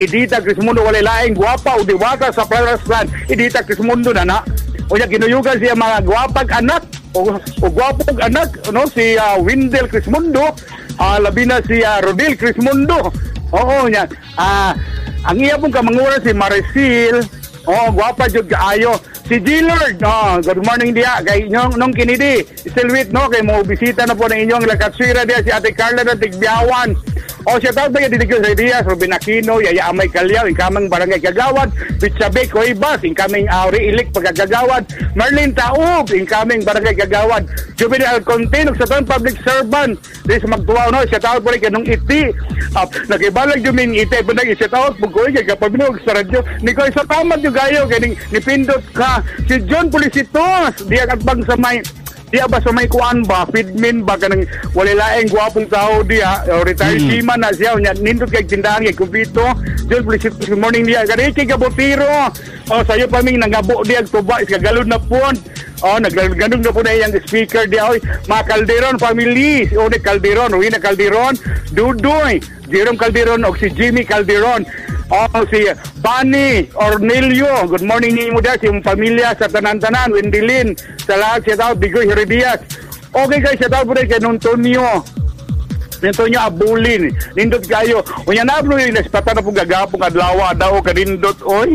Idita Crismundo walay laing gwapa o diwata sa Praraslan. Idita Crismundo na. O niya ginuyugan siya mga gwapag anak o gwapog anak no si Windel Crismundo, labi na si Rodel Crismundo. Oo niya. Ang iya pong kamangura si Maricel. Gwapa jud kaayo. Si Gillard, good morning dia kay nung kinidi. Still with no kay mo bisita na po ng inyong lakatsira dia si Ate Carla ng Tigbiawan. Siya tawag ba yung Didigos Reyes, Ruben Aquino, Yaya Amay Calyaw, inkamang Barangay Kagawad, Pitsabe, Coibas, inkaming Auri Ilik, Pagkagawad, Marlene Taub, inkaming Barangay Kagawad, Juvenile Alcontin, sa tawag public servant, this magtuwa, no, siya tawag po rin kanong iti, nakibalag yung ming iti, punag siya tawag, bugoy, kaya kapabinog sa radyo, ni ko isa tamat yung gayo, kaya nipindot ka, si John Policitos, diya katbang sa may, diya ba sa may kuan ba, feedmin ba, kanang walilaeng guwapong tao diya, retired seaman na siya, nindot kay tindahan kay Kupito, John Policitos, good morning diya, Karichi Kabutiro, sa'yo pa ming nangabo diya, tuba, iskagalod na po, nagganong na po na yung speaker diya, mga Calderon family, ni Calderon, Rowena Calderon, Dudoy, Jerome Calderon, o si Jimmy Calderon, si Bunny Ornelio, good morning ni mo dyan, si yung pamilya sa Tanan-Tanan, Wendilin, sa lahat siya tao, Bigoy Heredias. Okay guys, siya tao po rin kay Antonio Abulin, nindot kayo. Unya na po yung naspata na po gagapong adlawa daw, kanindot, oy.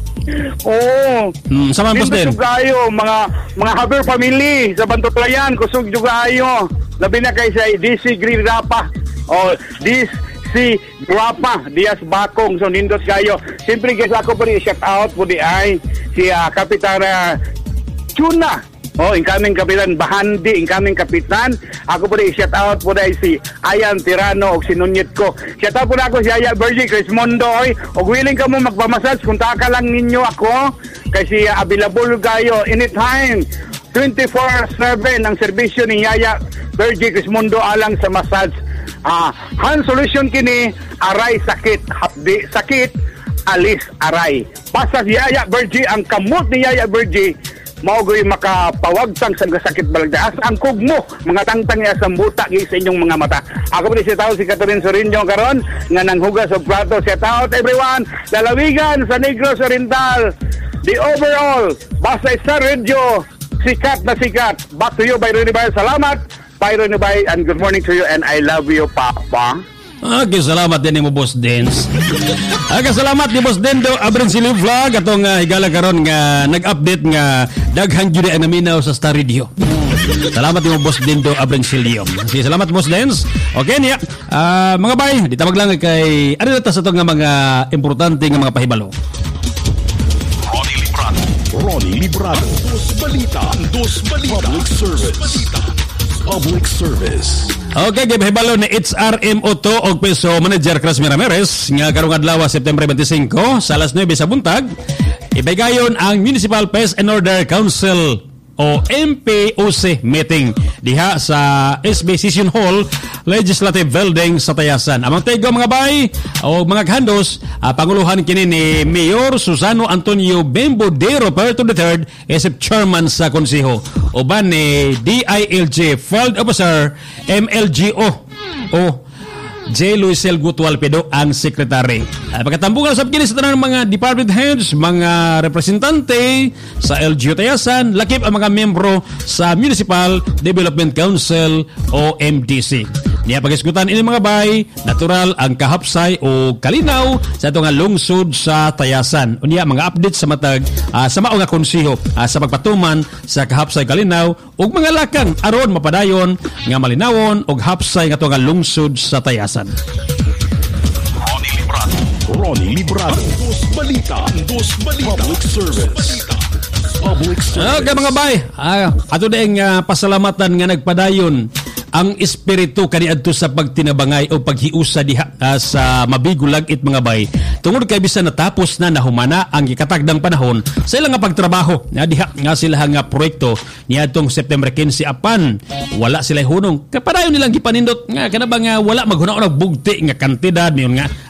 Sama po din. Nindot kayo, mga Haber family, sa Bantotlayan, kusog juga kayo. Labi na kayo sa DC Green Rapa, si Guapa Diaz Bakong, so nindot kayo. Siyempre guys, ako po rin shout out po di ay si Kapitana Chuna, incoming Kapitan Bahandi, incoming Kapitan. Ako po rin shout out po rin si Ayan Tirano o sinunyit ko. Shout out po na ako si Aya Bergie Crismondo, o willing ka mo magpamassage kung taka lang ninyo ako kasi available kayo anytime 24/7 ang serbisyo ni Yaya Bergie Crismondo alang sa massage. Hand solution kini, aray sakit, hapdi sakit, alis aray. Basta si Yaya Bergie, ang kamot ni Yaya Bergie, maugoy makapawagtang sa sakit balagda. As ang kugmo, mga tangtang sa buta sa inyong mga mata. Ako po si tao si Catherine Sorinio karon nga nanghugas og plato. Siya tao everyone, lalawigan sa Negros Oriental. The overall, basta sa radio, sikat na sikat. Back to you, Byron Ibay. Salamat. Byron Ibay, and good morning to you, and I love you, Papa. Okay, salamat din mo, Boss Dens. Okay, salamat ni Boss Dendo Abren Silio Vlog atong higala karon nga nag-update nga daghang jud ang naminaw sa Star Radio. Salamat mo, Boss Dendo Abren Silio. Okay, salamat Boss Dens. Okay niya. Mga bay, di tawag lang kay ano ta sa to nga mga importante nga mga pahibalo. Ronnie Librado. Dos Balita. Public service. Okay, gibahibalo ni HRMO2 og peso manager Cras Ramirez nga karong adlaw September 25 sa alas 9 sa buntag ibaygayon ang Municipal Pest and Order Council o MPOC meeting diha sa SB Session Hall Legislative Building sa Tayasan. Among tego mga bay o mga kandos, panguluhan kini ni Mayor Susano Antonio Bembo de Roberto III isip chairman sa konseho. Uban ni DILG Field Officer MLGO o J. Luisel Gutwalpedo ang sekretary. Pagkatambukan sa kini sa tanang mga department heads, mga representante sa LGU Tayasan, lakip ang mga membro sa Municipal Development Council o MDC. Niya pagisgutan ini mga bay, natural ang kahapsay o kalinaw sa ito nga lungsod sa Tayasan. Unya mga update sa matag sa mao nga konseho sa pagpatuman sa kahapsay kalinaw ug mga lakang aron mapadayon nga malinawon og hapsay nga ito nga lungsod sa Tayasan. Ronnie Librado. Dos Balita. Public service. Okay mga bay, ato daing pasalamatan nga nagpadayon ang espiritu kaniadto sa pagtinabangay o paghiusa diha sa mabigulag it mga bay. Tungod kay bisan natapos na nahumana ang ikatagdang panahon sa ilang nga pagtrabaho na diha nga sila nga proyekto niadtong September 15 apan wala sila hunong kapadayon nilang gipanindot nga kanaba nga wala maghuna og bugti nga kantidad niyon nga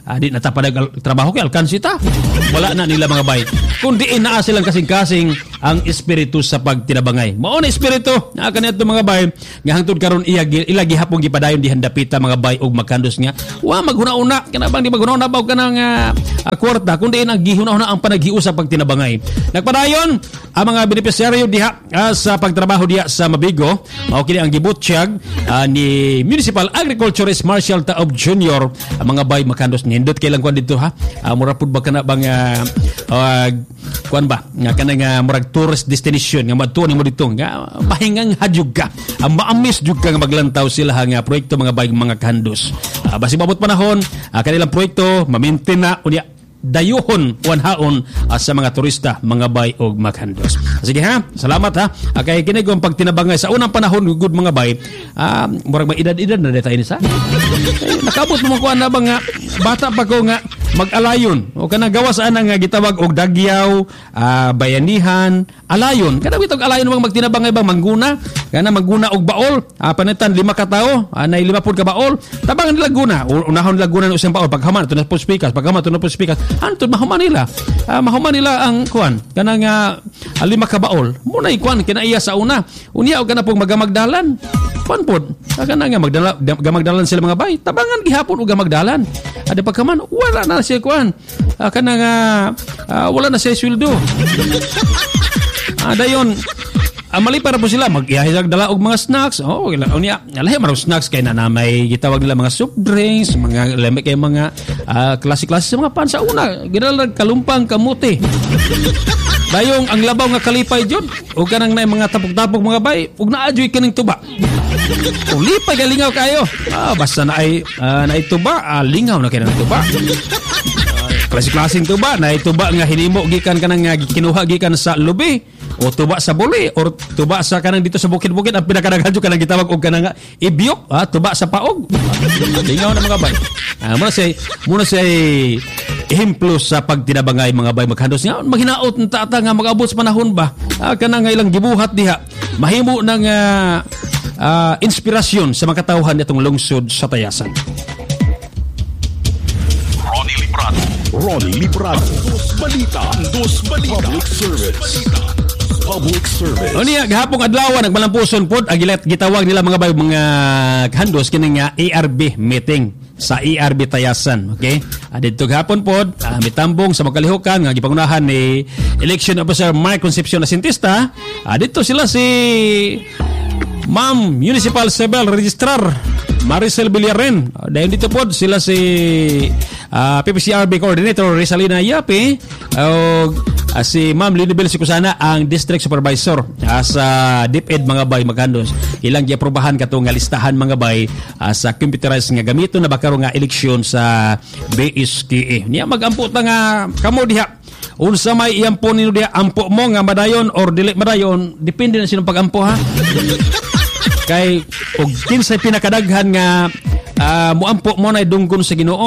di natapadag trabaho kay alkansi ta. Wala na nila mga bay. Kundi naa silang kasing-kasing ang espiritu sa pagtinabangay. Mao na espiritu na kaniadto mga bay nga hangtod karon ila gihapon gipadayon di handapita mga bay og magkandos nga. Wa maghuna-una kanabang di maghuna-una ba kanang kwarta kundi ang gihuna-una ang panaghiusap pagtinabangay. Nagpadayon ang mga benepisyaryo diha sa pagtrabaho diha sa Mabigo. Mao kini ang gibutsyag ni Municipal Agriculturist Marshall Taob Jr. Ang mga bay makandos nindot kailang kuan dito ha. Mura pud ba kana bang kuan ba nga kanang murag tourist destination nga madtuon mo dito nga pahingang hadyog ka. Ang maamis jud ka nga maglantaw sila nga proyekto mga bay mga kandos. Basi mabot panahon kanilang proyekto ma-maintain na unya dayuhon wanhaon sa mga turista mga bay og maghandos. Sige ha, salamat ha. Kay kini ang pagtinabangay sa unang panahon good mga bay, murag maedad-edad na deta ini sa. Nakabot mo ko na ba nga bata pa ko nga mag-alayon o kana gawas ana nga gitawag og dagyaw, bayanihan, alayon. Kada bitog alayon mga magtinabangay ba mangguna, kana mangguna og baol, panitan 5 ka tawo, nay 50 ka baol. Tabangan nila guna, unahon nila guna usang baol paghaman to na speakers, paghaman to na speakers. Antod mahuman nila. Mahuman nila ang kuan kanang 5 ka baol. Muna ikuan kinaiya sa una. Unya og kana pong magamagdalan. Kuan pod. Kana nga magdalan sila mga bay. Tabangan gihapon og gamagdalan. Ada pagkaman wala na siya kuan. Kana nga wala na siya sweldo. Dayon malipara po sila mag-ihahisag dala og mga snacks. Unya alahi marong snacks kay na may gitawag nila mga soft drinks, mga lembe kay mga klase-klase sa mga pan sa una. Ginalag kalumpang kamuti. Dayong ang labaw nga kalipay jud ug kanang nay mga tapok-tapok mga bay ug naadyoy kaning tuba. Lipay galingaw kayo. Basta na ay tuba, lingaw na kay na tuba. Klase-klaseng tuba, na tuba nga hinimo gikan kanang kinuha gikan sa lubi. O tuba sa buli or tuba sa kanang dito sa bukid-bukid ang pinakadaghan kanang gitawag og kanang ibiyok, tuba sa paog. Lingaw na mga bay. Muna say ehemplo sa pagtinabangay mga bay maghandos nga maghinaot ng tata nga mag-abot sa panahon ba kanang ilang gibuhat diha mahimo ng inspirasyon sa mga katawhan nitong lungsod sa Tayasan. Ronnie Librado. Dos Balita. Public service. Unya gahapon adlaw nagmalampuson pod agilat gitawag nila mga bay mga handos kining ARB meeting sa ARB Tayasan. Okay? Dito gahapon pod mitambong sa magkalihukan nga gipangunahan ni Election Officer Mark Concepcion Asintista. Dito sila si Ma'am Municipal Civil Registrar Maricel Villaren. Dayon dito pod sila si PPCRB Coordinator Rizalina Yapi o si Ma'am Linibel Sikusana ang District Supervisor sa DepEd mga bay maghandos. Ilang giaprobahan katong nga listahan mga bay sa computerized nga gamito na bakaro nga eleksyon sa BSKE. Niya magampo ta nga kamo diha. Unsa may iampo nino diha ampo mo nga madayon or dili madayon depende na sinong pagampo ha. Kay og kinsay pinakadaghan nga muampo mo na dunggon sa Ginoo.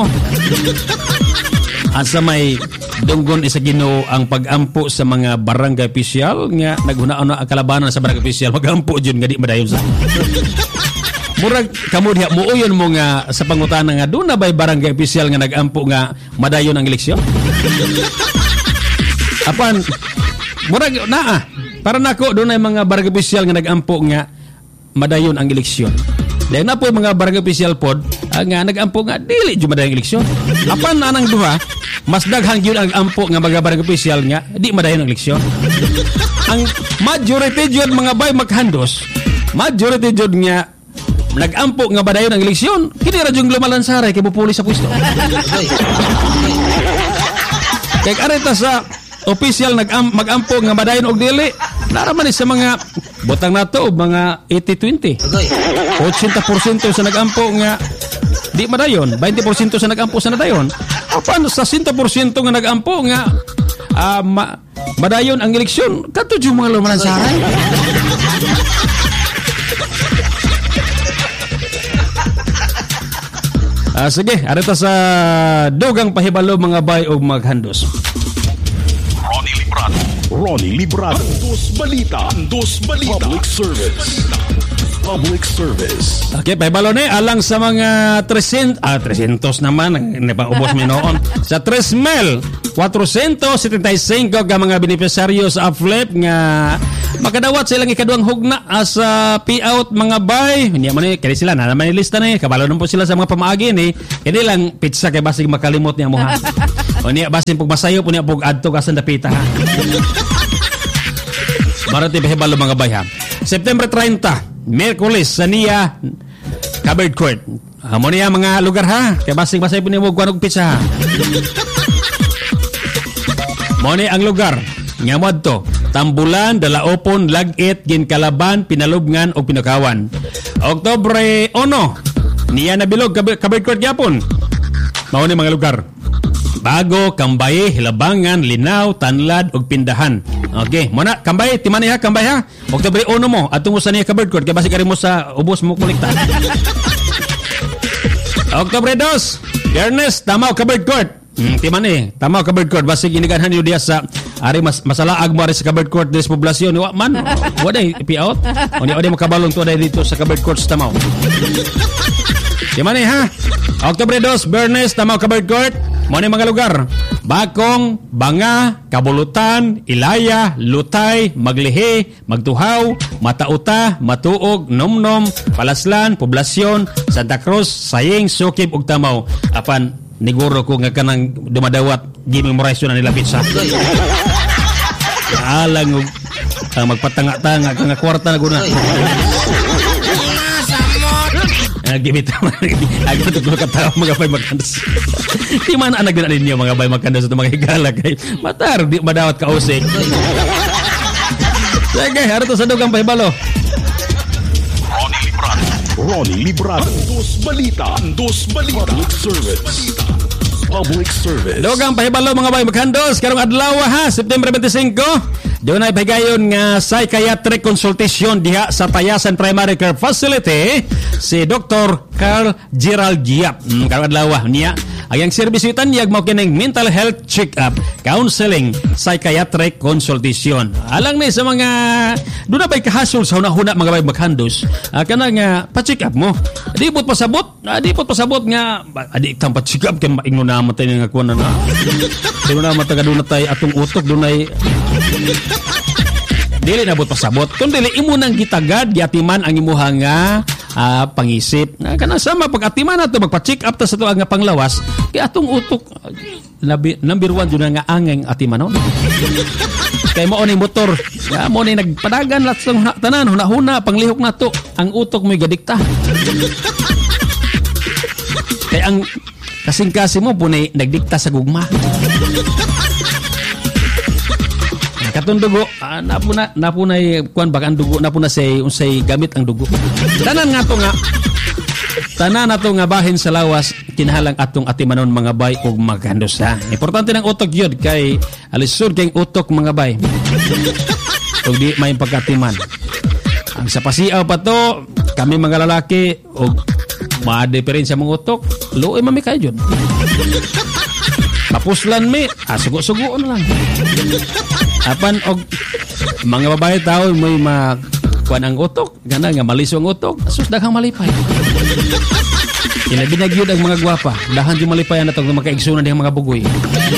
Asa may dunggon isa Ginoo ang pagampo sa mga barangay opisyal nga naghunaon na ang kalabanan sa barangay opisyal magampo jud nga di madayon sa. Murag kamo diha muuyon mo nga sa pangutana nga do na bay barangay opisyal nga nagampo nga madayon ang eleksyon. Apan murag naa para nako do na mga barangay opisyal nga nagampo nga madayon ang eleksyon. Dahil na po yung mga barangay official pod nga nag-ampo nga dili jud madayon ang eleksyon. Apan anang duha mas daghang gyud ang ampo nga mga barangay official nga di madayon ang eleksyon. Ang majority jud mga bay maghandos, majority jud nga nag-ampo nga madayon ang eleksyon, kini ra jud lumalansaray kay mupuli sa pwesto. Kay areta sa official mag-ampo nga madayon og dili, naraman sa mga botang nato mga 80-20. 80% sa nag-ampo nga di madayon, 20% sa nag-ampo sa nadayon. Apan sa 100% nga nag-ampo nga madayon ang eleksyon, kadto jud mga lumalansaray. Sige, areta sa dugang pahibalo mga bay og maghandos. Ronnie Librado. Dos Balita. Public service. Public service. Okay, pahibalo ni alang sa mga 300 naman ang napaubos mi noon. Sa 3,475 ka mga benepisaryo sa AFLEP nga makadawat sa ilang ikaduang hugna sa payout mga bay. Hindi man ni kani sila na naman lista ni kabalo na po sila sa mga pamaagi ni. Kani lang pizza kay basig makalimot niya mo ha. O niya basig pug masayo po niya pug adto ka sa dapita ha. Marati pahibalo mga bay ha. September 30 Miyerkules sa niya covered court. Amo niya mga lugar ha. Kaya basig-basig po niya huwag kuha ng pizza ha. Mo ni ang lugar. Nga mo to. Tambulan, Dalaopon, Lagit, Ginkalaban, Pinalubngan o Pinakawan. Oktobre 1. Niya nabilog covered court yapon. Mao ni mga lugar. Bago, Kambay, Hilabangan, Linaw, Tanlad ug Pindahan. Okay, muna Kambay, timani ha, Kambay ha. Oktobre 1 mo atong mo sa niya covered court kay basi kari mo sa ubos mo kolekta. Oktobre 2, Ernest, Tamaw covered court. Timani, Tamaw covered court basi giniganhan niyo diya sa ari masalaag mo ari sa covered court des poblasyon wa man. Wala i-out. Oni makabalong to dito sa covered court sa Tamaw. Timani ha. Oktobre 2, Bernes, Tamaw covered court. Mo ni mga lugar. Bakong, Banga, Kabulutan, Ilaya, Lutay, Maglihi, Magtuhaw, Matauta, Matuog, Nomnom, Palaslan, Poblasyon, Santa Cruz, Saying, Sukib ug Tamaw. Apan niguro ko nga kanang dumadawat gimemorize na nila pizza. Alang magpatanga-tanga nga kwarta na guna. Gimit agad ito katawa mga bay magkandas. Di man anak din ninyo mga bay magkandas ito mga higala kay matar di madawat ka usik. Sige, harito sa dugang pahibalo. Ronnie Librado. Dos Balita. Public service. Dugang pahibalo mga bay magkandos karong adlaw ha, September 25. Doon ay pagayon nga psychiatric consultation diha sa Tayasan Primary Care Facility si Dr. Carl Gerald Giap. Karong adlaw niya ang serbisyo tanyag mao kining mental health check-up, counseling, psychiatric consultation. Alang ni sa mga doon na pa'y kahasol sa hunahuna mga bay maghandos kana nga pa-check up mo. Di pot pasabot nga adi tang pa-check up kay maingon na matay nga kuan na. Di mo na matagaduna tay atong utok dunay dili na bot pasabot kun dili imo nang gitagad giatiman ang imuha nga pangisip kana sama pag-atiman nato magpa-check up ta sa tuwa nga panglawas kay atong utok number 1 jud nga angeng atimanon kay mao ni motor mo ni nagpadagan lat sa tanan hunahuna panglihok nato ang utok mo'y gadikta kay ang kasing-kasi mo punay nagdikta sa gugma. Katong dugo, napunay kuan baka ang dugo napuna say unsay gamit ang dugo. Tanan nato nga bahin sa lawas kinahanglan atong atimanon mga bay ug maghandos ha. Importante ng utok yun kay alisod kay utok mga bay. Ug di may pagkatiman. Ang sa pasiaw pa to, kami mga lalaki ug ma-diferensya mga utok, luoy mami kayo dyan. Mapuslan mi, sugo-sugo na lang. Apan og mga babae tao may kuan ang utok, gana nga maliso ang utok, sus daghang malipay. Binag-yun ang mga gwapa, dahan yung malipay na itong makaigsunan ng mga bugoy.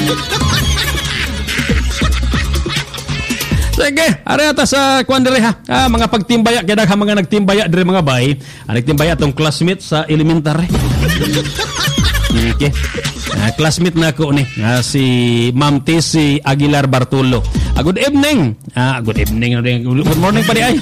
Sige, ari ata sa kuan dire ha. Mga pagtimbaya kay daghang mga nagtimbaya dire mga bay. Nagtimbaya tong classmate sa elementary. Okay. Classmate na ko ni si Ma'am Tessy Aguilar Bartolo. Good evening. Good evening. Good morning pa di ay.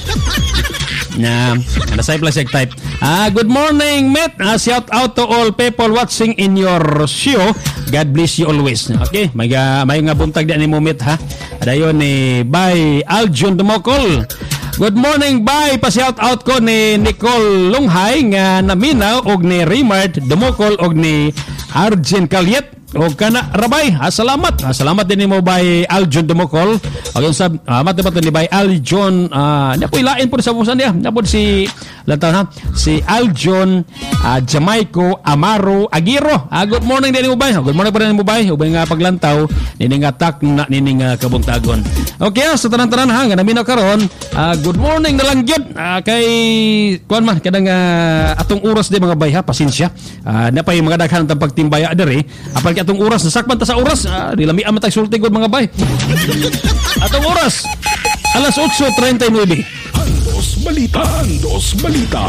Nasay plus type. Good morning, mate. Shout out to all people watching in your show. God bless you always. Okay, may nga buntag di ani mo, mate ha. Dayon ni by Aljon Dumokol. Good morning, bye. Pa-shout out ko ni Nicole Lunghay nga naminaw og ni Rimard Dumokol og ni Arjen Kalyet O kana rabay, salamat. Salamat din mo by Aljon Dumocol. O yung sab, matapat ni by Aljon, napo ilain po sa pusan niya. Napo si si Aljon Jamaico Amaro Aguirro. Good morning din mo bay. Good morning pa din mo bay. Ubay nga paglantaw, nining atak na nining kabuntagon. Okay, sa tanan-tanan ha, nga namin karon. Good morning na lang gyud kay kuan man kadang atong oras di mga bay ha, pasensya. Napay mga daghan tang pagtimbaya diri. Apal kay atong oras nasakpan ta sa oras. Dilami amatay sulti gud mga bay. Atong oras alas 8:39. Andos Balita.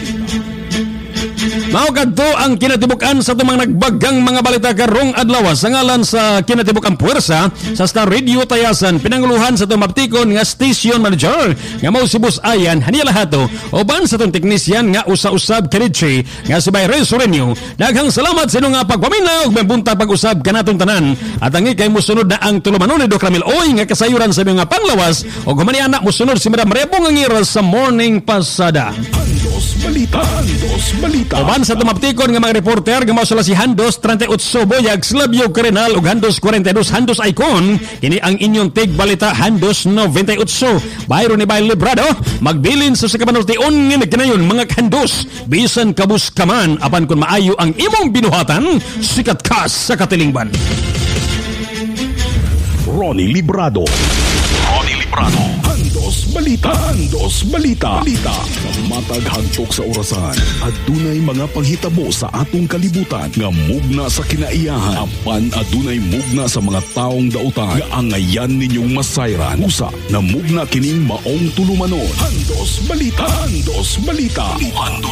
Mao kadto ang kinatibuk-an sa tumang nagbagang mga balita karong adlaw sa ngalan sa kinatibuk-an puwersa sa Star Radio Tayasan, pinanguluhan sa tumaptikon nga station manager nga mao si Bus Ayan Haniela Hato uban sa tong teknisyan nga usa-usab kanitsi nga si Bayre Sorenio. Daghang salamat sa inyo nga pagpaminaw ug buntag pag-usab kanatong tanan at ang ikay mosunod na ang tulumanon ni Doc Ramil Oy nga kasayuran sa mga panglawas ug humani anak mosunod si Madam Rebong ang iras sa morning pasada. Andos Balita. Uban sa tumaptikon nga mga reporter nga mao sila si Handos 38 Boyag Slavio Carenal ug Handos 42 Handos Icon. Kini ang inyong tig balita Handos 98. Bayro ni Bay Librado magbilin sa kapanultion nga nagkanayon mga Handos bisan kabus kaman apan kun maayo ang imong binuhatan sikat ka sa katilingban. Ronnie Librado. Andos Balita. Matag hagtok sa orasan at dunay mga panghitabo sa atong kalibutan nga mugna sa kinaiyahan apan adunay mugna sa mga taong dautan nga angayan ninyong masayran usa na mugna kining maong tulumanon. Andos Balita.